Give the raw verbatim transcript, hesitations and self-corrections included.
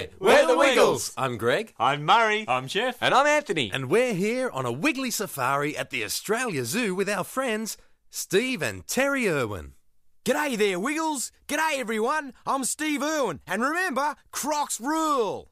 G'day, we're the Wiggles. I'm Greg. I'm Murray. I'm Jeff. And I'm Anthony. And we're here on a Wiggly Safari at the Australia Zoo with our friends Steve and Terry Irwin. G'day there, Wiggles. G'day, everyone. I'm Steve Irwin. And remember, Crocs rule.